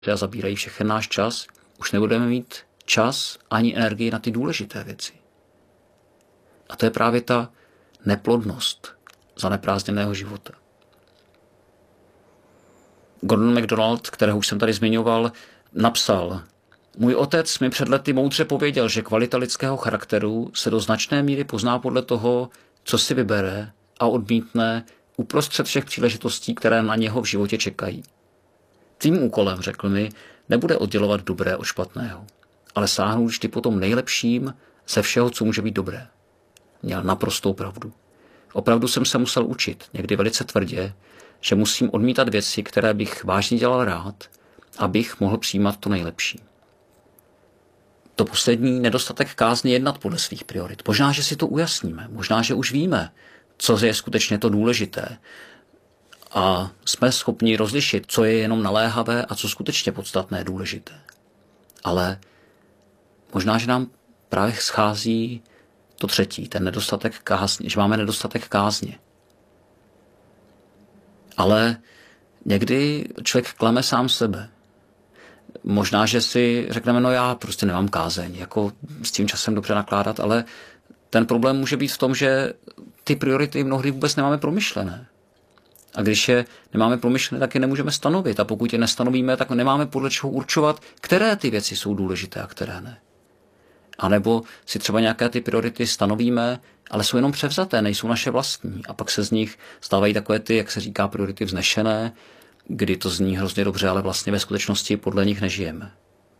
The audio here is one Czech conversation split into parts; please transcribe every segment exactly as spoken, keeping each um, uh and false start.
a zabírají všechen náš čas, už nebudeme mít čas ani energii na ty důležité věci. A to je právě ta neplodnost zaneprázdněného života. Gordon MacDonald, kterého už jsem tady zmiňoval, napsal: Můj otec mi před lety moudře pověděl, že kvalita lidského charakteru se do značné míry pozná podle toho, co si vybere a odmítne uprostřed všech příležitostí, které na něho v životě čekají. Tvým úkolem, řekl mi, nebude oddělovat dobré od špatného, ale sáhnout vždy po tom nejlepším ze všeho, co může být dobré. Měl naprostou pravdu. Opravdu jsem se musel učit, někdy velice tvrdě, že musím odmítat věci, které bych vážně dělal rád, abych mohl přijímat to nejlepší. To poslední, nedostatek kázně jednat podle svých priorit. Možná, že si to ujasníme, možná, že už víme, co je skutečně to důležité. A jsme schopni rozlišit, co je jenom naléhavé a co skutečně podstatné důležité. Ale možná, že nám právě schází to třetí, ten nedostatek kázně, že máme nedostatek kázně. Ale někdy člověk klame sám sebe. Možná, že si řekneme, no já prostě nemám kázeň, jako s tím časem dobře nakládat, ale ten problém může být v tom, že ty priority mnohdy vůbec nemáme promyšlené. A když je nemáme promyšlené, tak je nemůžeme stanovit. A pokud je nestanovíme, tak nemáme podle čeho určovat, které ty věci jsou důležité a které ne. A nebo si třeba nějaké ty priority stanovíme, ale jsou jenom převzaté, nejsou naše vlastní. A pak se z nich stávají takové ty, jak se říká, priority vznešené, kdy to zní hrozně dobře, ale vlastně ve skutečnosti podle nich nežijeme.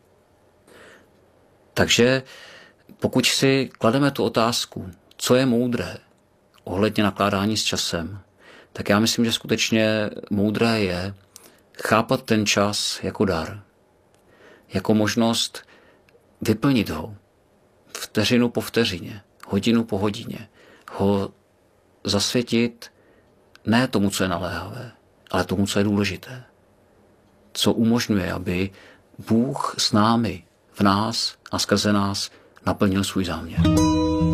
Takže pokud si klademe tu otázku, co je moudré ohledně nakládání s časem, tak já myslím, že skutečně moudré je chápat ten čas jako dar, jako možnost vyplnit ho vteřinu po vteřině, hodinu po hodině, ho zasvětit ne tomu, co je naléhavé, ale tomu, co je důležité. Co umožňuje, aby Bůh s námi, v nás a skrze nás naplnil svůj záměr.